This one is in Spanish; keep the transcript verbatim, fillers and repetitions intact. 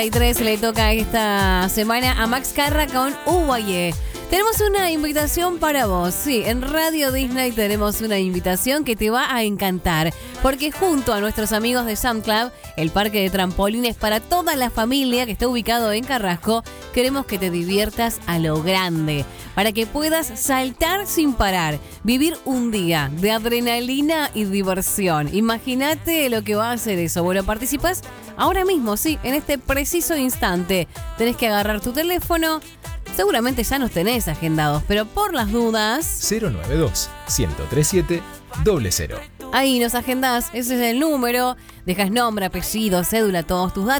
tres le toca esta semana a Max Carra con Uguayé. Tenemos una invitación para vos. Sí, en Radio Disney tenemos una invitación que te va a encantar. Porque junto a nuestros amigos de Sun Club, el parque de trampolines para toda la familia que está ubicado en Carrasco, queremos que te diviertas a lo grande. Para que puedas saltar sin parar. Vivir un día de adrenalina y diversión. Imagínate lo que va a hacer eso. Bueno, participas ahora mismo, sí, en este preciso instante. Tenés que agarrar tu teléfono. Seguramente ya nos tenés agendados, pero por las dudas... cero nueve dos, uno cero tres siete, cero cero. Ahí nos agendás, ese es el número. Dejas nombre, apellido, cédula, todos tus datos.